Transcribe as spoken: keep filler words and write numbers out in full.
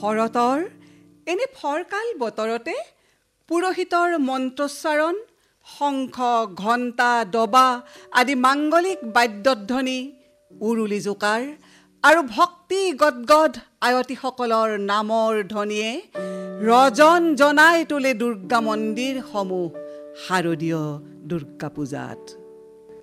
শৰতৰ এনে ফৰকাল বতৰতে পুৰোহিতৰ মন্ত্ৰোচ্চাৰণ, শংখ, ঘণ্টা, দবা আদি মাংগলিক বাদ্যধ্বনি, উৰুলি জোকাৰ আৰু ভক্তি গদগদ আয়তীসকলৰ নামৰ ধ্বনিয়ে ৰজন জনাই তোলে দুৰ্গা মন্দিৰসমূহ শাৰদীয় দুৰ্গা পূজাত।